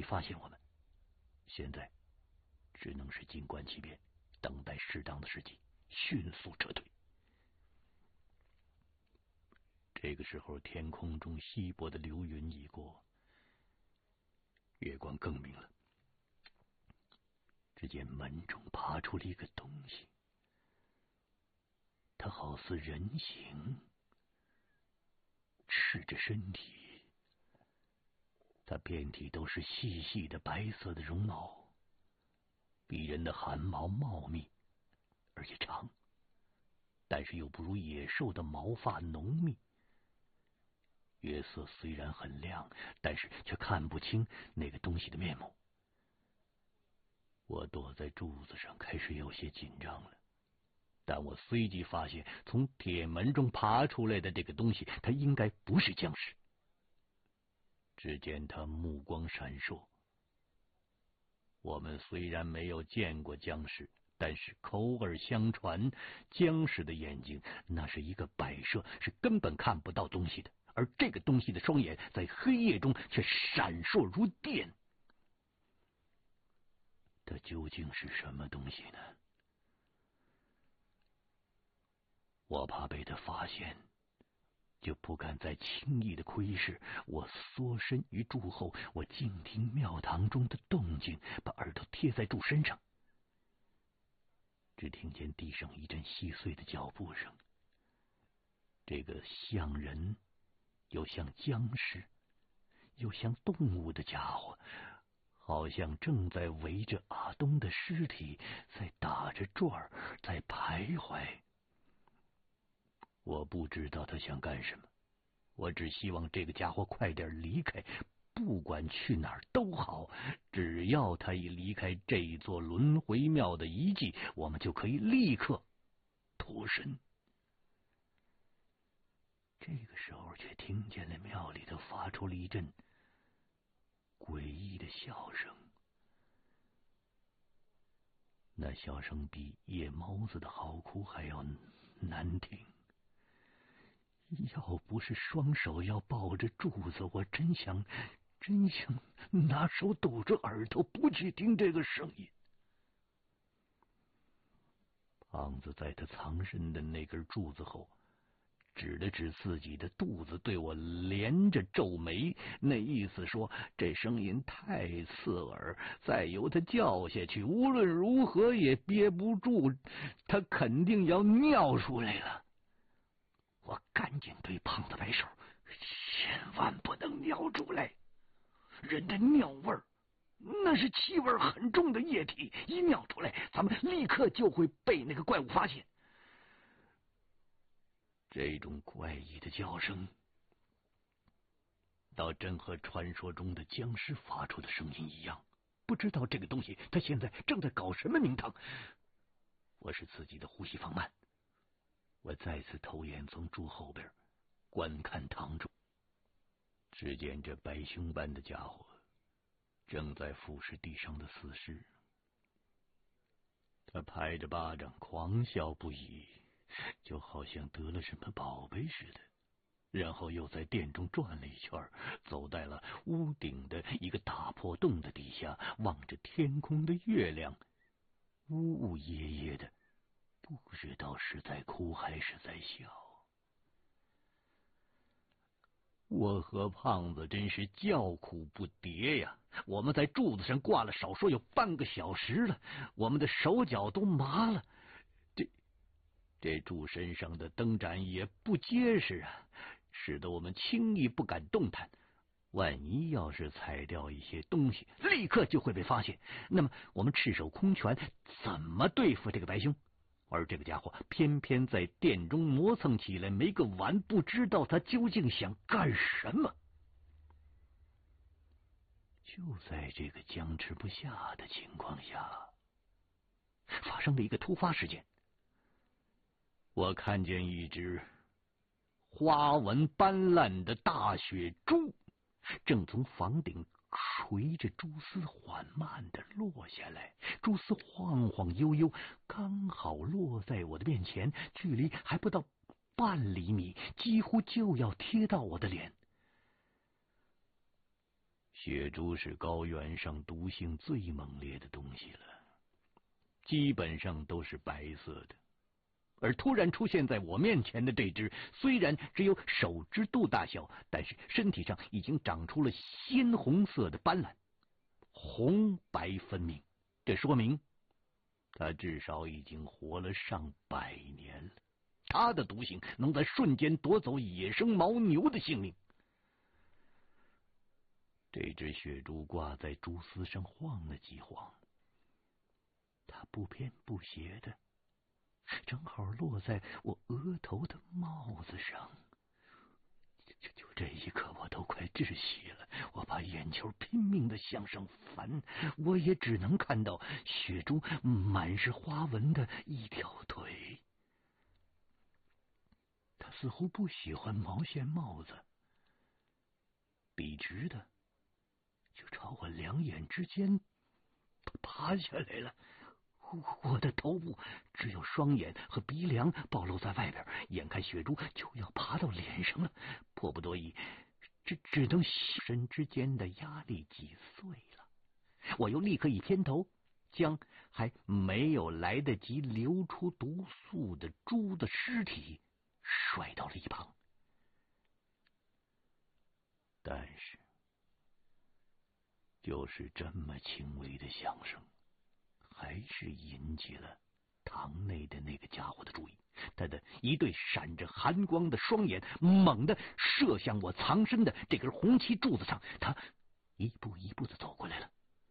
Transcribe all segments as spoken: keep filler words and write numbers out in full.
发现我们，现在只能是静观其变，等待适当的时机，迅速撤退。这个时候，天空中稀薄的流云已过，月光更明了。只见门中爬出了一个东西，它好似人形，赤着身体，它遍体都是细细的白色的绒毛，比人的汗毛茂密而且长，但是又不如野兽的毛发浓密。月色虽然很亮，但是却看不清那个东西的面目。我躲在柱子上，开始有些紧张了。但我随即发现，从铁门中爬出来的这个东西，它应该不是僵尸。只见他目光闪烁。我们虽然没有见过僵尸，但是口耳相传，僵尸的眼睛那是一个摆设，是根本看不到东西的，而这个东西的双眼在黑夜中却闪烁如电。它究竟是什么东西呢？我怕被他发现，就不敢再轻易的窥视。我缩身于柱后，我静听庙堂中的动静，把耳朵贴在柱身上。只听见地上一阵细碎的脚步声，这个像人又像僵尸又像动物的家伙，好像正在围着阿东的尸体在打着转儿，在徘徊。我不知道他想干什么，我只希望这个家伙快点离开，不管去哪儿都好，只要他一离开这一座轮回庙的遗迹，我们就可以立刻脱身。这个时候却听见了庙里头发出了一阵诡异的笑声，那笑声比夜猫子的嚎哭还要难听。要不是双手要抱着柱子，我真想真想拿手堵着耳朵，不去听这个声音。胖子在他藏身的那根柱子后，指了指自己的肚子，对我连着皱眉，那意思说这声音太刺耳，再由他叫下去，无论如何也憋不住，他肯定要尿出来了。我赶紧对胖子摆手，千万不能尿出来，人的尿味儿那是气味很重的液体，一尿出来，咱们立刻就会被那个怪物发现。这种怪异的叫声，倒真和传说中的僵尸发出的声音一样。不知道这个东西它现在正在搞什么名堂。我使自己的呼吸放慢，我再次投眼从柱后边观看堂中，只见这白熊般的家伙正在俯视地上的死尸，他拍着巴掌狂笑不已，就好像得了什么宝贝似的，然后又在殿中转了一圈，走在了屋顶的一个大破洞的底下，望着天空的月亮，呜呜咽咽的，不知道是在哭还是在笑。我和胖子真是叫苦不迭呀！我们在柱子上挂了少说有半个小时了，我们的手脚都麻了。这这柱身上的灯盏也不结实啊，使得我们轻易不敢动弹。万一要是踩掉一些东西，立刻就会被发现。那么我们赤手空拳怎么对付这个白熊？而这个家伙偏偏在殿中磨蹭起来没个完，不知道他究竟想干什么。就在这个僵持不下的情况下，发生了一个突发事件。我看见一只花纹斑斓的大雪珠正从房顶垂着蛛丝缓慢的落下来，蛛丝晃晃悠悠，刚好落在我的面前，距离还不到半厘米，几乎就要贴到我的脸。 血珠是高原上毒性最猛烈的东西了，基本上都是白色的。而突然出现在我面前的这只，虽然只有手指肚大小，但是身体上已经长出了鲜红色的斑斓，红白分明。这说明它至少已经活了上百年了。它的毒性能在瞬间夺走野生牦牛的性命。这只血珠挂在蛛丝上晃了几晃，它不偏不斜的正好落在我额头的帽子上。就就这一刻，我都快窒息了。我把眼球拼命的向上翻，我也只能看到血珠满是花纹的一条腿。他似乎不喜欢毛线帽子，笔直的就朝我两眼之间爬下来了。我的头部只有双眼和鼻梁暴露在外边，眼看血珠就要爬到脸上了，迫不得已，只只能身之间的压力挤碎了。我又立刻一偏头，将还没有来得及流出毒素的猪的尸体摔到了一旁。但是，就是这么轻微的响声，还是引起了堂内的那个家伙的注意。他的一对闪着寒光的双眼猛地射向我藏身的这根红漆柱子上，他一步一步的走过来了。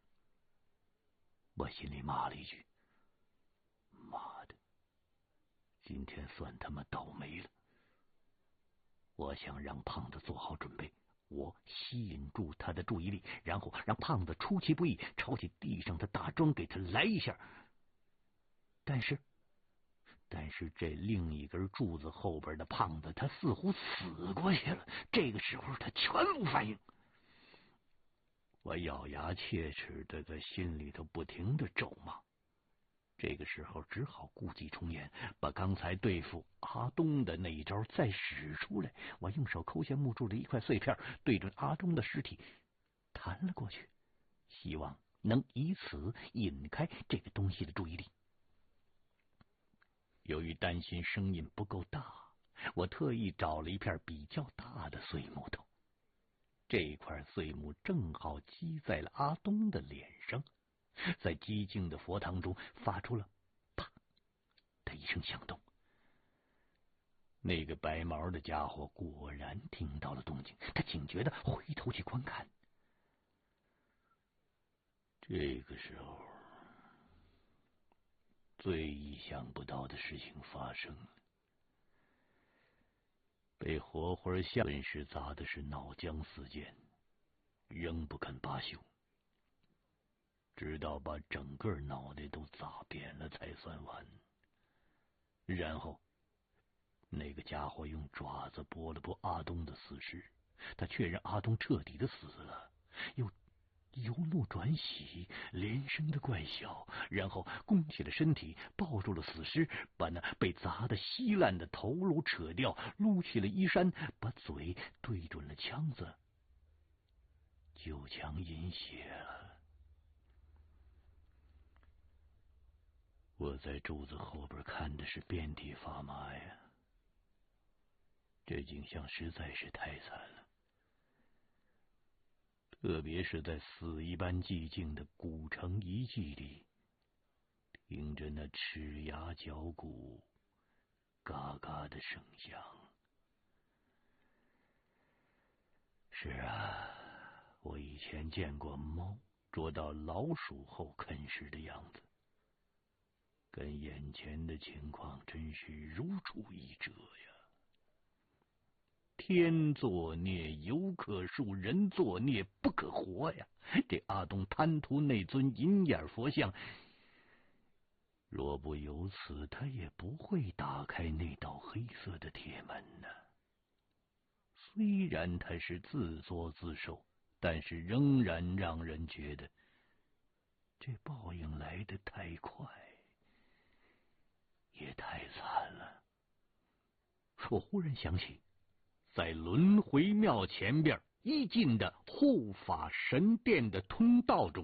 我心里骂了一句：妈的，今天算他妈倒霉了。我想让胖子做好准备，我吸引住他的注意力，然后让胖子出其不意抄起地上的大桩给他来一下。但是但是这另一根柱子后边的胖子，他似乎死过去了。这个时候他全无反应。我咬牙切齿的在心里头不停的咒骂。这个时候只好故伎重演，把刚才对付阿东的那一招再使出来。我用手抠下木柱的一块碎片，对准阿东的尸体弹了过去，希望能以此引开这个东西的注意力。由于担心声音不够大，我特意找了一片比较大的碎木头。这块碎木正好击在了阿东的脸上，在寂静的佛堂中发出了啪的一声响动。那个白毛的家伙果然听到了动静，他警觉的回头去观看。这个时候，最意想不到的事情发生了。被活活吓顿时砸的是脑浆四溅，仍不肯罢休，直到把整个脑袋都砸扁了才算完。然后那个家伙用爪子拨了拨阿东的死尸，他确认阿东彻底的死了，又由怒转喜，连声的怪笑，然后弓起了身体，抱住了死尸，把那被砸得稀烂的头颅扯掉，撸起了衣衫，把嘴对准了枪子，就枪饮血了。我在柱子后边看的是遍体发麻呀，这景象实在是太惨了。特别是在死一般寂静的古城遗迹里，听着那齿牙嚼骨、嘎嘎的声响。是啊，我以前见过猫捉到老鼠后啃食的样子，跟眼前的情况真是如出一辙呀。天作孽犹可恕，人作孽不可活呀！这阿东贪图那尊银眼佛像，若不由此，他也不会打开那道黑色的铁门呢。虽然他是自作自受，但是仍然让人觉得这报应来得太快，也太惨了。我忽然想起，在轮回庙前边一进的护法神殿的通道中。